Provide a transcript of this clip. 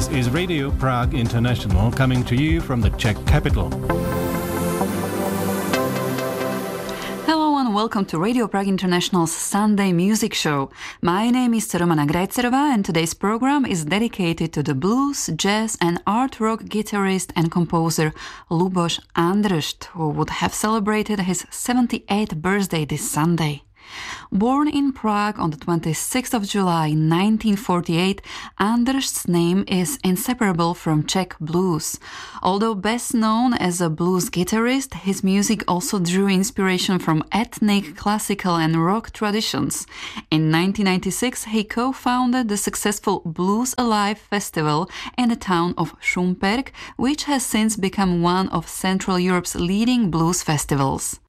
This is Radio Prague International coming to you from the Czech capital. Hello and welcome to Radio Prague International's Sunday Music Show. My name is Romana Grajcerova and today's program is dedicated to the blues, jazz and art rock guitarist and composer Luboš Andršt, who would have celebrated his 78th birthday this Sunday. Born in Prague on the 26th of July 1948, Andršt's name is inseparable from Czech blues. Although best known as a blues guitarist, his music also drew inspiration from ethnic, classical and rock traditions. In 1996, he co-founded the successful Blues Alive festival in the town of Šumperk, which has since become one of Central Europe's leading blues festivals.